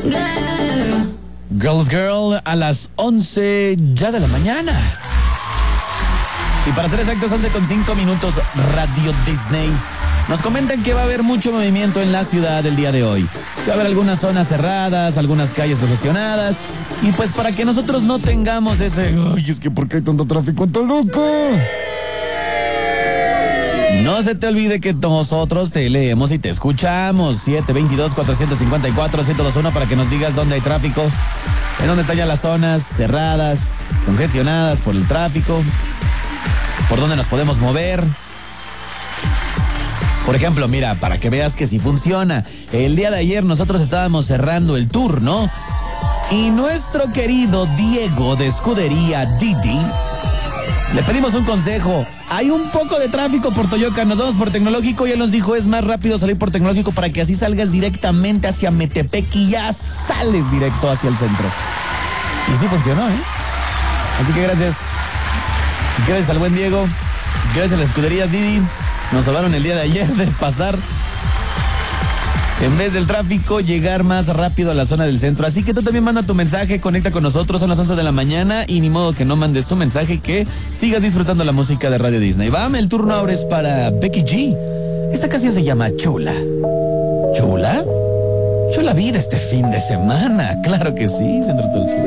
Girls Girl a las 11 ya de la mañana. Y para ser exactos, 11:05, Radio Disney. Nos comentan que va a haber mucho movimiento en la ciudad el día de hoy. Que va a haber algunas zonas cerradas, algunas calles congestionadas. Y pues para que nosotros no tengamos ese... Ay, es que ¿por qué hay tanto tráfico en Toluca? No se te olvide que nosotros te leemos y te escuchamos. 722-454-1021 para que nos digas dónde hay tráfico, en dónde están ya las zonas cerradas, congestionadas por el tráfico, por dónde nos podemos mover. Por ejemplo, mira, para que veas que sí funciona. El día de ayer nosotros estábamos cerrando el tour, ¿no? Y nuestro querido Diego de Escudería Didi, le pedimos un consejo. Hay un poco de tráfico por Toyocan, nos vamos por Tecnológico y él nos dijo es más rápido salir por Tecnológico para que así salgas directamente hacia Metepec y ya sales directo hacia el centro. Y sí funcionó, ¿eh? Así que gracias. Gracias al buen Diego, gracias a las escuderías Didi. Nos salvaron el día de ayer de pasar, en vez del tráfico, llegar más rápido a la zona del centro. Así que tú también manda tu mensaje, conecta con nosotros, son las 11 de la mañana y ni modo que no mandes tu mensaje, que sigas disfrutando la música de Radio Disney. Vamos, el turno ahora es para Becky G. Esta canción se llama Chula. ¿Chula? Chula vida este fin de semana, claro que sí, Centro Tulsa.